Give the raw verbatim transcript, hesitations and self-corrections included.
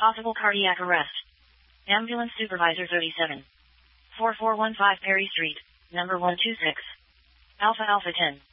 Possible cardiac arrest. Ambulance Supervisor thirty-seven. four four one five Perry Street, number one two six. Alpha Alpha ten.